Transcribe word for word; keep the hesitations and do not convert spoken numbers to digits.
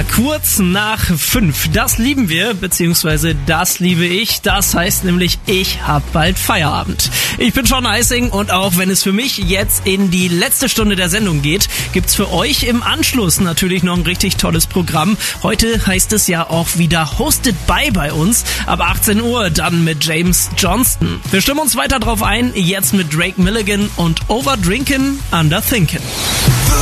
Ja, kurz nach fünf. Das lieben wir, beziehungsweise das liebe ich. Das heißt nämlich, ich hab bald Feierabend. Ich bin Sean Eising und auch wenn es für mich jetzt in die letzte Stunde der Sendung geht, gibt's für euch im Anschluss natürlich noch ein richtig tolles Programm. Heute heißt es ja auch wieder Hosted by bei uns. Ab achtzehn Uhr dann mit James Johnston. Wir stimmen uns weiter drauf ein, jetzt mit Drake Milligan und Overdrinking, Underthinking.